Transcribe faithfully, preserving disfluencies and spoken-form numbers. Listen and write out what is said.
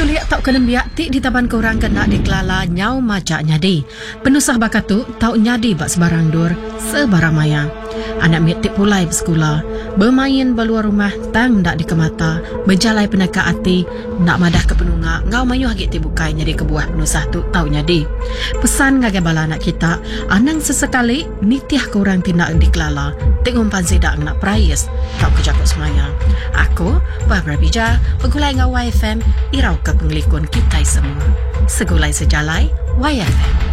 culiak tau kelembiak ti di taban korang kena dikelala nyau majak nyadi. Penusah bakatu tau nyadi bak sebarang dur sebarang maya. Anak mit tik pulai bersekolah, bermain beluar rumah tang dak dikemata, berjalai penaka hati, nak madah ke penunga, ngau mayu hagit ti bukai nyadi kebuah penusah tu tau nyadi. Pesan ngagai bala anak kita, anang sesekali nitiah korang tindak dikelala, tik ngumpan sidak nak prayes, tau kejakut semaya. Aku, Barbara Bija, pegulai ngau Y F M, irau ke penglikun kita semua. Segulai sejalai, Y F M.